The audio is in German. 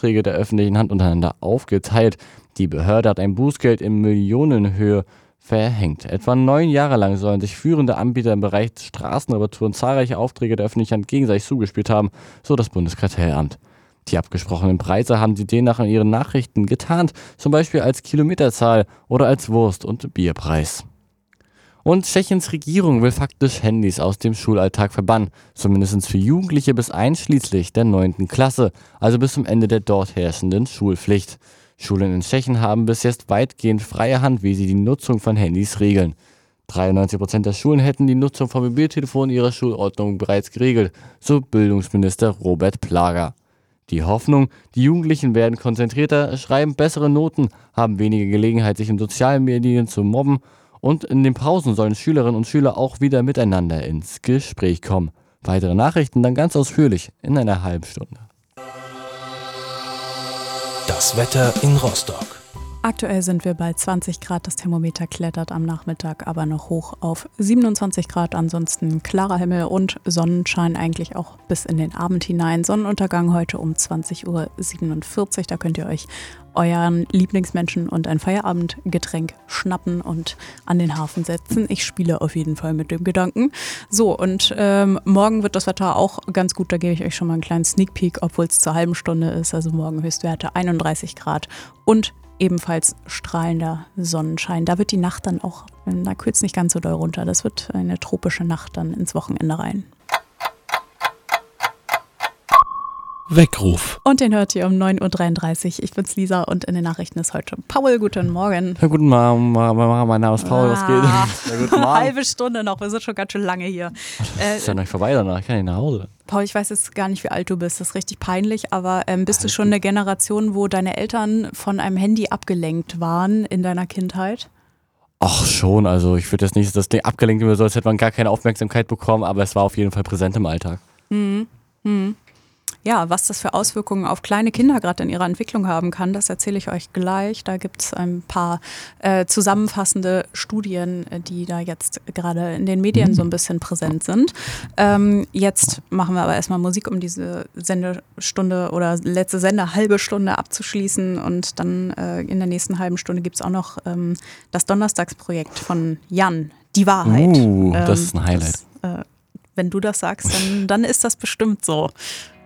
Aufträge der öffentlichen Hand untereinander aufgeteilt. Die Behörde hat ein Bußgeld in Millionenhöhe verhängt. Etwa 9 Jahre lang sollen sich führende Anbieter im Bereich Straßenreparaturen zahlreiche Aufträge der öffentlichen Hand gegenseitig zugespielt haben, so das Bundeskartellamt. Die abgesprochenen Preise haben sie demnach in ihren Nachrichten getarnt, zum Beispiel als Kilometerzahl oder als Wurst- und Bierpreis. Und Tschechiens Regierung will faktisch Handys aus dem Schulalltag verbannen, zumindest für Jugendliche bis einschließlich der 9. Klasse, also bis zum Ende der dort herrschenden Schulpflicht. Schulen in Tschechien haben bis jetzt weitgehend freie Hand, wie sie die Nutzung von Handys regeln. 93% der Schulen hätten die Nutzung von Mobiltelefonen in ihrer Schulordnung bereits geregelt, so Bildungsminister Robert Plager. Die Hoffnung, die Jugendlichen werden konzentrierter, schreiben bessere Noten, haben weniger Gelegenheit, sich in sozialen Medien zu mobben und in den Pausen sollen Schülerinnen und Schüler auch wieder miteinander ins Gespräch kommen. Weitere Nachrichten dann ganz ausführlich in einer halben Stunde. Das Wetter in Rostock. Aktuell sind wir bei 20 Grad, das Thermometer klettert am Nachmittag aber noch hoch auf 27 Grad. Ansonsten klarer Himmel und Sonnenschein eigentlich auch bis in den Abend hinein. Sonnenuntergang heute um 20:47 Uhr. Da könnt ihr euch euren Lieblingsmenschen und ein Feierabendgetränk schnappen und an den Hafen setzen. Ich spiele auf jeden Fall mit dem Gedanken. So, und morgen wird das Wetter auch ganz gut. Da gebe ich euch schon mal einen kleinen Sneak Peek, obwohl es zur halben Stunde ist. Also morgen Höchstwerte 31 Grad und ebenfalls strahlender Sonnenschein. Da wird die Nacht dann auch, da kühlt es nicht ganz so doll runter. Das wird eine tropische Nacht dann ins Wochenende rein. Weckruf. Und den hört ihr um 9:33 Uhr. Ich bin's Lisa und in den Nachrichten ist heute Paul. Guten Morgen. Ja, guten Morgen, mein Name ist Paul, was geht? Ja, guten Morgen. Eine halbe Stunde noch, wir sind schon ganz schön lange hier. Das ist ja noch nicht vorbei danach, ich kann nicht nach Hause. Paul, ich weiß jetzt gar nicht, wie alt du bist, das ist richtig peinlich, aber bist du schon eine Generation, wo deine Eltern von einem Handy abgelenkt waren in deiner Kindheit? Ach schon, also ich würde jetzt nicht, dass das Ding abgelenkt wird, so als hätte man gar keine Aufmerksamkeit bekommen, aber es war auf jeden Fall präsent im Alltag. Ja, was das für Auswirkungen auf kleine Kinder gerade in ihrer Entwicklung haben kann, das erzähle ich euch gleich. Da gibt es ein paar zusammenfassende Studien, die da jetzt gerade in den Medien so ein bisschen präsent sind. Jetzt machen wir aber erstmal Musik, um diese Sendestunde oder letzte halbe Stunde abzuschließen. Und dann in der nächsten halben Stunde gibt es auch noch das Donnerstagsprojekt von Jan, Die Wahrheit. Das ist ein Highlight. Wenn du das sagst, dann ist das bestimmt so.